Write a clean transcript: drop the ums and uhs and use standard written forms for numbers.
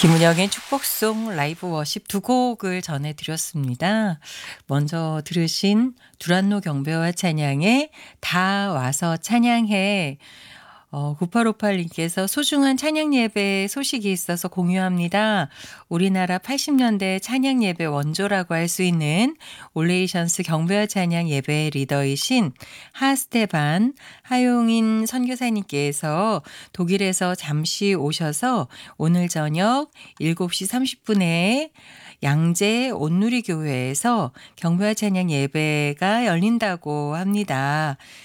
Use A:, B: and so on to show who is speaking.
A: 김은영의 축복송 라이브 워십 두 곡을 전해드렸습니다. 먼저 들으신 두란노 경배와 찬양의 다 와서 찬양해. 9858님께서 소중한 찬양 예배 소식이 있어서 공유합니다. 우리나라 80년대 찬양 예배 원조라고 할 수 있는 올레이션스 경배와 찬양 예배 리더이신 하스테반 하용인 선교사님께서 독일에서 잠시 오셔서 오늘 저녁 7시 30분에 양재 온누리 교회에서 경배와 찬양 예배가 열린다고 합니다.